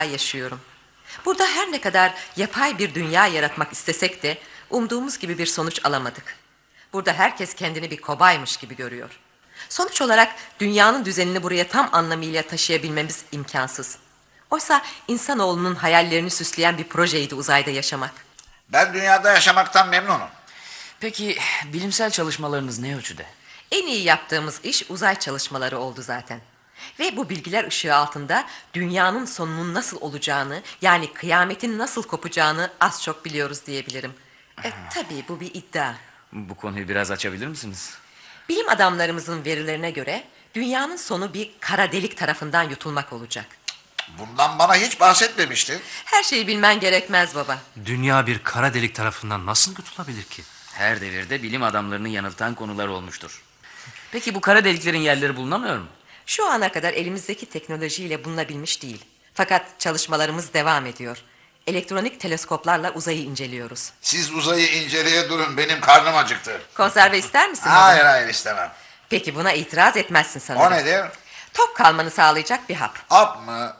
yaşıyorum. Burada her ne kadar yapay bir dünya yaratmak istesek de umduğumuz gibi bir sonuç alamadık. Burada herkes kendini bir kobaymış gibi görüyor. Sonuç olarak dünyanın düzenini buraya tam anlamıyla taşıyabilmemiz imkansız. Oysa insanoğlunun hayallerini süsleyen bir projeydi uzayda yaşamak. Ben dünyada yaşamaktan memnunum. Peki bilimsel çalışmalarınız ne ölçüde? En iyi yaptığımız iş uzay çalışmaları oldu zaten. Ve bu bilgiler ışığı altında dünyanın sonunun nasıl olacağını, yani kıyametin nasıl kopacağını az çok biliyoruz diyebilirim. Tabii bu bir iddia. Bu konuyu biraz açabilir misiniz? Bilim adamlarımızın verilerine göre dünyanın sonu bir kara delik tarafından yutulmak olacak. Bundan bana hiç bahsetmemiştin. Her şeyi bilmen gerekmez baba. Dünya bir kara delik tarafından nasıl yutulabilir ki? Her devirde bilim adamlarını yanıltan konular olmuştur. Peki bu kara deliklerin yerleri bulunamıyor mu? Şu ana kadar elimizdeki teknolojiyle bulunabilmiş değil. Fakat çalışmalarımız devam ediyor. Elektronik teleskoplarla uzayı inceliyoruz. Siz uzayı inceleye durun, benim karnım acıktı. Konserve ister misin baba? Hayır istemem. Peki buna itiraz etmezsin sanırım. O nedir? Tok kalmanı sağlayacak bir hap. Hap mı?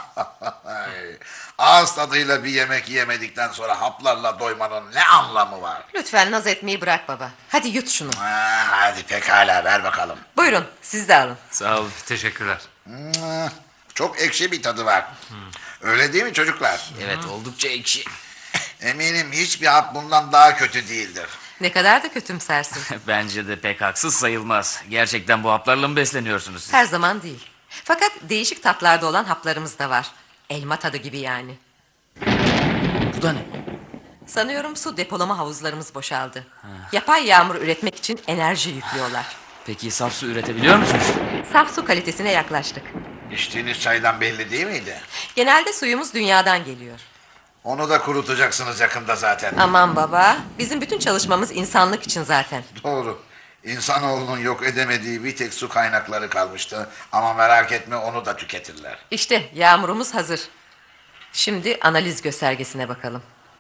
Ağız tadıyla bir yemek yemedikten sonra haplarla doymanın ne anlamı var? Lütfen naz etmeyi bırak baba. Hadi yut şunu. Hadi pekala, ver bakalım. Buyurun siz de alın. Sağ olun. Teşekkürler. Çok ekşi bir tadı var. Öyle değil mi çocuklar? Evet, oldukça ekşi. Eminim hiçbir hap bundan daha kötü değildir. Ne kadar da kötümsersin. Bence de pek haksız sayılmaz. Gerçekten bu haplarla mı besleniyorsunuz siz? Her zaman değil. Fakat değişik tatlarda olan haplarımız da var. Elma tadı gibi yani. Bu da ne? Sanıyorum su depolama havuzlarımız boşaldı. Yapay yağmur üretmek için enerji yüklüyorlar. Peki saf su üretebiliyor musunuz? Saf su kalitesine yaklaştık. İçtiğiniz çaydan belli değil miydi? Genelde suyumuz dünyadan geliyor. Onu da kurutacaksınız yakında zaten. Aman baba, bizim bütün çalışmamız insanlık için zaten. Doğru. İnsanoğlunun yok edemediği bir tek su kaynakları kalmıştı. Ama merak etme, onu da tüketirler. İşte yağmurumuz hazır. Şimdi analiz göstergesine bakalım.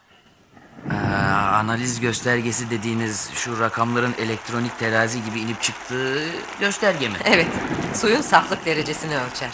Analiz göstergesi dediğiniz şu rakamların elektronik terazi gibi inip çıktığı gösterge mi? Evet, suyun saflık derecesini ölçer.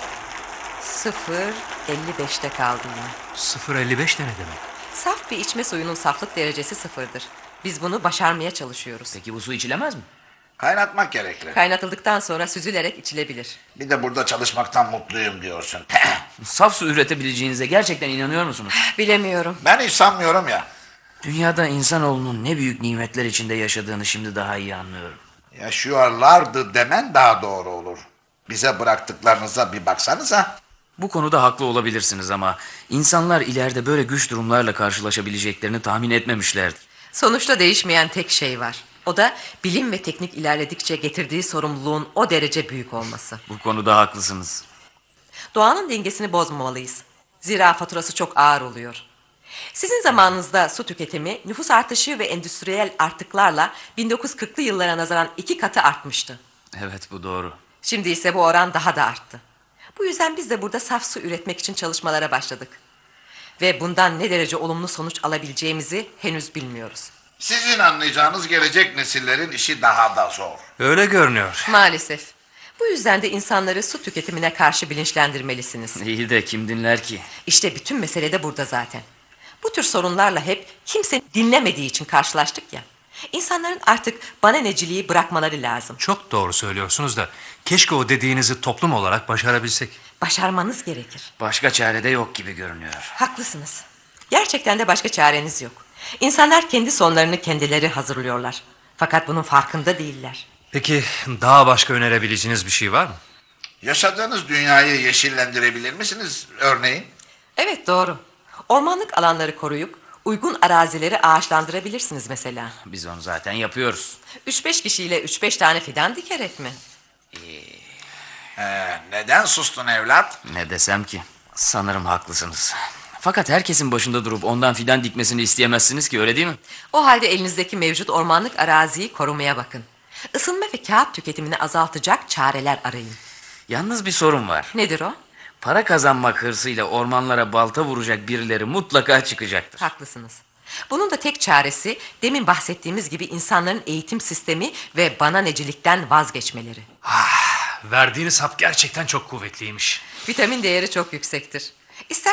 0,55'te kaldı yine. 0,55 de ne demek? Saf bir içme suyunun saflık derecesi sıfırdır. Biz bunu başarmaya çalışıyoruz. Peki bu su içilemez mi? Kaynatmak gerekli. Kaynatıldıktan sonra süzülerek içilebilir. Bir de burada çalışmaktan mutluyum diyorsun. Saf su üretebileceğinize gerçekten inanıyor musunuz? Bilemiyorum. Ben hiç sanmıyorum ya. Dünyada insanoğlunun ne büyük nimetler içinde yaşadığını şimdi daha iyi anlıyorum. Yaşıyorlardı demen daha doğru olur. Bize bıraktıklarınıza bir baksanıza. Bu konuda haklı olabilirsiniz ama insanlar ileride böyle güç durumlarla karşılaşabileceklerini tahmin etmemişlerdir. Sonuçta değişmeyen tek şey var. O da bilim ve teknik ilerledikçe getirdiği sorumluluğun o derece büyük olması. Bu konuda haklısınız. Doğanın dengesini bozmamalıyız. Zira faturası çok ağır oluyor. Sizin zamanınızda su tüketimi nüfus artışı ve endüstriyel artıklarla 1940'lı yıllara nazaran 2 katı artmıştı. Evet, bu doğru. Şimdi ise bu oran daha da arttı. Bu yüzden biz de burada saf su üretmek için çalışmalara başladık. Ve bundan ne derece olumlu sonuç alabileceğimizi henüz bilmiyoruz. Sizin anlayacağınız gelecek nesillerin işi daha da zor. Öyle görünüyor. Maalesef. Bu yüzden de insanları su tüketimine karşı bilinçlendirmelisiniz. İyi de kim dinler ki? İşte bütün mesele de burada zaten. Bu tür sorunlarla hep kimse dinlemediği için karşılaştık ya. İnsanların artık bana neciliği bırakmaları lazım. Çok doğru söylüyorsunuz da keşke o dediğinizi toplum olarak başarabilsek. Başarmanız gerekir. Başka çare de yok gibi görünüyor. Haklısınız. Gerçekten de başka çareniz yok. İnsanlar kendi sonlarını kendileri hazırlıyorlar. Fakat bunun farkında değiller. Peki daha başka önerebileceğiniz bir şey var mı? Yaşadığınız dünyayı yeşillendirebilir misiniz örneğin? Evet, doğru. Ormanlık alanları koruyup uygun arazileri ağaçlandırabilirsiniz mesela. Biz onu zaten yapıyoruz. 3-5 kişiyle 3-5 tane fidan dikerek mi? Neden sustun evlat? Ne desem ki? Sanırım haklısınız. Fakat herkesin başında durup ondan fidan dikmesini isteyemezsiniz ki, öyle değil mi? O halde elinizdeki mevcut ormanlık araziyi korumaya bakın. Isınma ve kağıt tüketimini azaltacak çareler arayın. Yalnız bir sorun var. Nedir o? Para kazanmak hırsıyla ormanlara balta vuracak birileri mutlaka çıkacaktır. Haklısınız. Bunun da tek çaresi demin bahsettiğimiz gibi insanların eğitim sistemi ve bana necilikten vazgeçmeleri. Verdiğiniz hap gerçekten çok kuvvetliymiş. Vitamin değeri çok yüksektir.